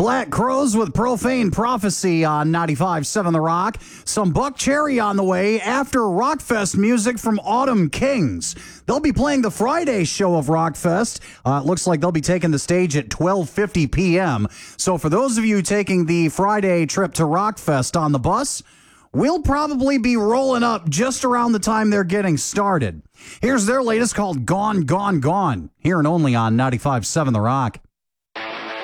Black Crows with Profane Prophecy on 95.7 The Rock. Some Buck Cherry on the way after Rockfest music from Autumn Kings. They'll be playing the Friday show of Rockfest. It looks like they'll be taking the stage at 12:50 p.m. So for those of you taking the Friday trip to Rockfest on the bus, we'll probably be rolling up just around the time they're getting started. Here's their latest called Gone, Gone, Gone. Here and only on 95.7 The Rock.